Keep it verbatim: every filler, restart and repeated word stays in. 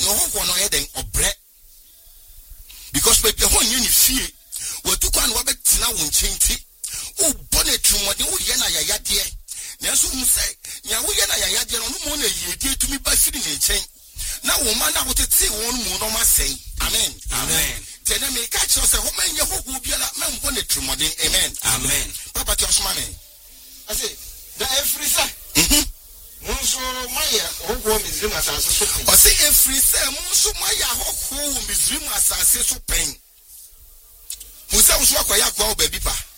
no ho no yeden obre because we pe ho nya ni fie we tu kwa no wa betina wo nkyenti o bone trumode wo ye na yayade na so mu say nya wo ye na yayade no mo na yedi tumi ba firi ne nkyɛn na wo ma na wo tete won mu no ma say amen amen tena me ka cho say ho man ye ho hu biara man bone trumode amen amen papa ti osma me I say the every say mhm Munso maya ho Misrim asase so pen. O say every say munso maya ho Misrim asase so pen. Musa unso akwaya kwa obabi pa.